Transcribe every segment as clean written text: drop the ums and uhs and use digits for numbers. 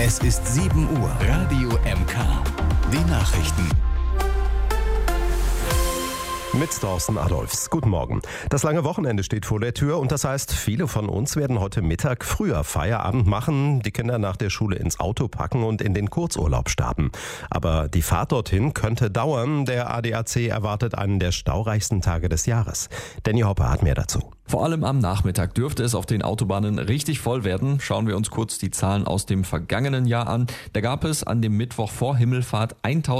Es ist 7 Uhr. Radio MK. Die Nachrichten. Mit Thorsten Adolfs. Guten Morgen. Das lange Wochenende steht vor der Tür und das heißt, viele von uns werden heute Mittag früher Feierabend machen, die Kinder nach der Schule ins Auto packen und in den Kurzurlaub starten. Aber die Fahrt dorthin könnte dauern. Der ADAC erwartet einen der staureichsten Tage des Jahres. Danny Hopper hat mehr dazu. Vor allem am Nachmittag dürfte es auf den Autobahnen richtig voll werden. Schauen wir uns kurz die Zahlen aus dem vergangenen Jahr an. Da gab es an dem Mittwoch vor Himmelfahrt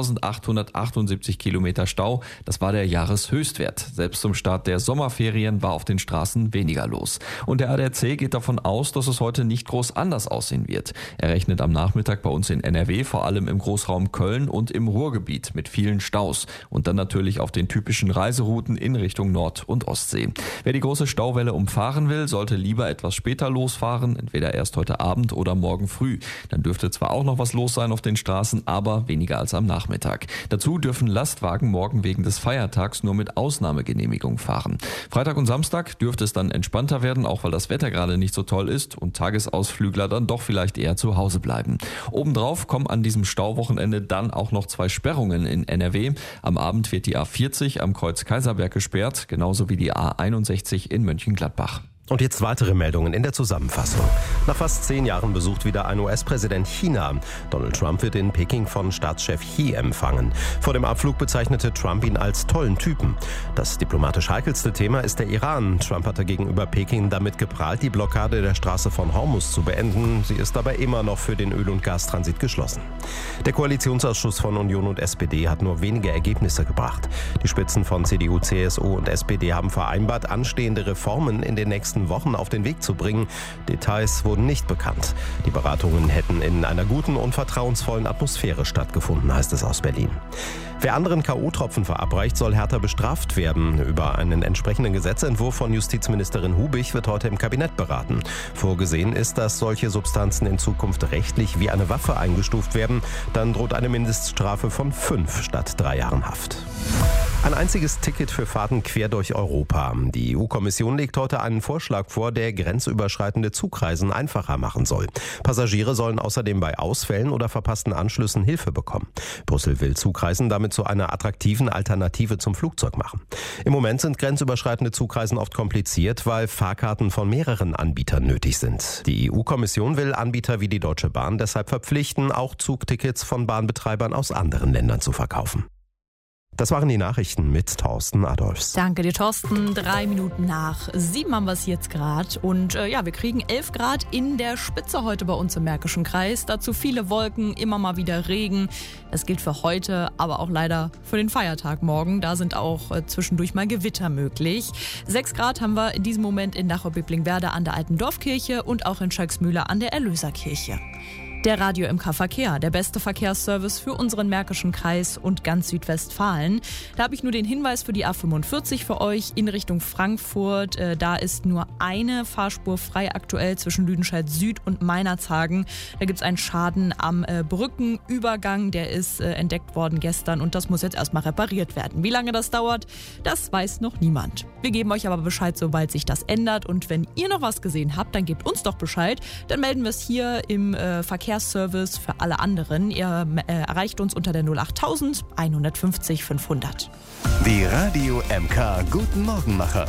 1878 Kilometer Stau. Das war der Jahreshöchstwert. Selbst zum Start der Sommerferien war auf den Straßen weniger los. Und der ADAC geht davon aus, dass es heute nicht groß anders aussehen wird. Er rechnet am Nachmittag bei uns in NRW, vor allem im Großraum Köln und im Ruhrgebiet mit vielen Staus. Und dann natürlich auf den typischen Reiserouten in Richtung Nord- und Ostsee. Wer die große Stauwelle umfahren will, sollte lieber etwas später losfahren, entweder erst heute Abend oder morgen früh. Dann dürfte zwar auch noch was los sein auf den Straßen, aber weniger als am Nachmittag. Dazu dürfen Lastwagen morgen wegen des Feiertags nur mit Ausnahmegenehmigung fahren. Freitag und Samstag dürfte es dann entspannter werden, auch weil das Wetter gerade nicht so toll ist und Tagesausflügler dann doch vielleicht eher zu Hause bleiben. Obendrauf kommen an diesem Stauwochenende dann auch noch 2 Sperrungen in NRW. Am Abend wird die A40 am Kreuz Kaiserberg gesperrt, genauso wie die A61 in Mönchengladbach. Und jetzt weitere Meldungen in der Zusammenfassung. Nach fast 10 Jahren besucht wieder ein US-Präsident China. Donald Trump wird in Peking von Staatschef Xi empfangen. Vor dem Abflug bezeichnete Trump ihn als tollen Typen. Das diplomatisch heikelste Thema ist der Iran. Trump hatte gegenüber Peking damit geprahlt, die Blockade der Straße von Hormuz zu beenden. Sie ist aber immer noch für den Öl- und Gastransit geschlossen. Der Koalitionsausschuss von Union und SPD hat nur wenige Ergebnisse gebracht. Die Spitzen von CDU, CSU und SPD haben vereinbart, anstehende Reformen in den nächsten Wochen auf den Weg zu bringen. Details wurden nicht bekannt. Die Beratungen hätten in einer guten und vertrauensvollen Atmosphäre stattgefunden, heißt es aus Berlin. Wer anderen K.O.-Tropfen verabreicht, soll härter bestraft werden. Über einen entsprechenden Gesetzentwurf von Justizministerin Hubig wird heute im Kabinett beraten. Vorgesehen ist, dass solche Substanzen in Zukunft rechtlich wie eine Waffe eingestuft werden. Dann droht eine Mindeststrafe von 5 statt 3 Jahren Haft. Ein einziges Ticket für Fahrten quer durch Europa. Die EU-Kommission legt heute einen Vorschlag vor, der grenzüberschreitende Zugreisen einfacher machen soll. Passagiere sollen außerdem bei Ausfällen oder verpassten Anschlüssen Hilfe bekommen. Brüssel will Zugreisen damit zu einer attraktiven Alternative zum Flugzeug machen. Im Moment sind grenzüberschreitende Zugreisen oft kompliziert, weil Fahrkarten von mehreren Anbietern nötig sind. Die EU-Kommission will Anbieter wie die Deutsche Bahn deshalb verpflichten, auch Zugtickets von Bahnbetreibern aus anderen Ländern zu verkaufen. Das waren die Nachrichten mit Thorsten Adolfs. Danke dir, Thorsten. 3 Minuten nach 7 haben wir es jetzt gerade. Und wir kriegen 11 Grad in der Spitze heute bei uns im Märkischen Kreis. Dazu viele Wolken, immer mal wieder Regen. Das gilt für heute, aber auch leider für den Feiertag morgen. Da sind auch zwischendurch mal Gewitter möglich. 6 Grad haben wir in diesem Moment in Dachau-Biblingenwerda an der Alten Dorfkirche und auch in Schöcksmühle an der Erlöserkirche. Der Radio MK Verkehr, der beste Verkehrsservice für unseren Märkischen Kreis und ganz Südwestfalen. Da habe ich nur den Hinweis für die A45 für euch in Richtung Frankfurt. Da ist nur eine Fahrspur frei aktuell zwischen Lüdenscheid Süd und Meinerzhagen. Da gibt es einen Schaden am Brückenübergang, der ist entdeckt worden gestern und das muss jetzt erstmal repariert werden. Wie lange das dauert, das weiß noch niemand. Wir geben euch aber Bescheid, sobald sich das ändert. Und wenn ihr noch was gesehen habt, dann gebt uns doch Bescheid. Dann melden wir es hier im Verkehrsservice für alle anderen. Ihr erreicht uns unter der 08000 150 500. Die Radio MK Guten Morgenmacher.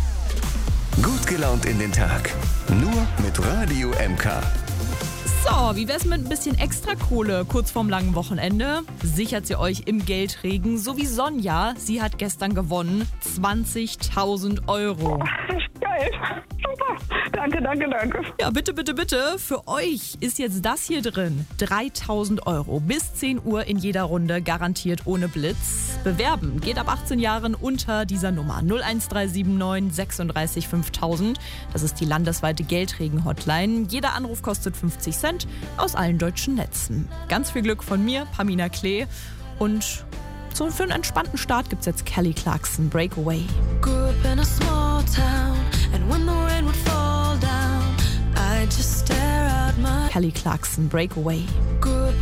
Gut gelaunt in den Tag. Nur mit Radio MK. So, wie wär's mit ein bisschen Extrakohle kurz vorm langen Wochenende? Sichert sie euch im Geldregen, so wie Sonja. Sie hat gestern gewonnen 20.000 Euro. Geil. Super. Danke. Ja, bitte. Für euch ist jetzt das hier drin. 3.000 Euro. Bis 10 Uhr in jeder Runde, garantiert ohne Blitz. Bewerben geht ab 18 Jahren unter dieser Nummer. 01379 36 5000. Das ist die landesweite Geldregen-Hotline. Jeder Anruf kostet 50 Cent aus allen deutschen Netzen. Ganz viel Glück von mir, Pamina Klee. Und so für einen entspannten Start gibt's jetzt Kelly Clarkson, Breakaway. Grew up in a small town, and when the rain would fall down, I'd just stare out my Kelly Clarkson, Breakaway. grew up